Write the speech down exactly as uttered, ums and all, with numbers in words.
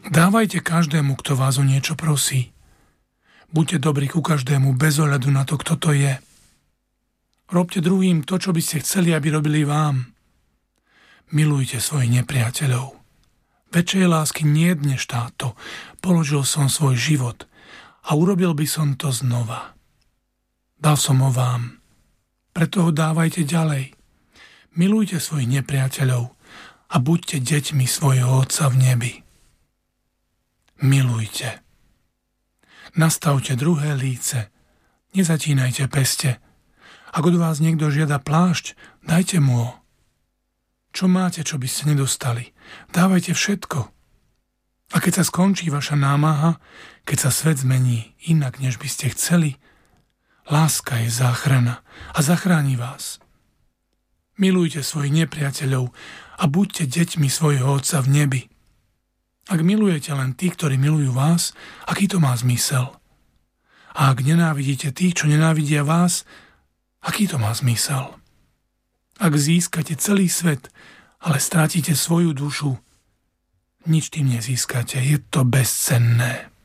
Dávajte každému, kto vás o niečo prosí. Buďte dobrí ku každému bez ohľadu na to, kto to je. Robte druhým to, čo by ste chceli, aby robili vám. Milujte svojich nepriateľov. Väčšej lásky nie než táto. Položil som svoj život a urobil by som to znova. Dal som ho vám. Preto ho dávajte ďalej. Milujte svojich nepriateľov a buďte deťmi svojho Otca v nebi. Milujte. Nastavte druhé líce. Nezatínajte peste. Ak od vás niekto žiada plášť, dajte mu ho. Čo máte, čo by ste nedostali? Dávajte všetko. A keď sa skončí vaša námaha, keď sa svet zmení inak, než by ste chceli, láska je záchrana a zachráni vás. Milujte svojich nepriateľov a buďte deťmi svojho Otca v nebi. Ak milujete len tých, ktorí milujú vás, aký to má zmysel? A ak nenávidíte tých, čo nenávidia vás, aký to má zmysel? Ak získate celý svet, ale strátite svoju dušu, nič tým nezískate, je to bezcenné.